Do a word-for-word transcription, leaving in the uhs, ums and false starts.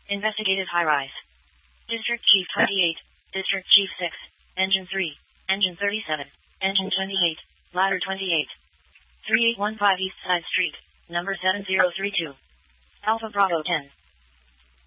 Investigative high-rise. District Chief twenty-eight, District Chief six, Engine three, Engine thirty-seven, Engine twenty-eight, Ladder twenty-eight. three eight one five East Side Street, number seven zero three two. Alpha Bravo ten.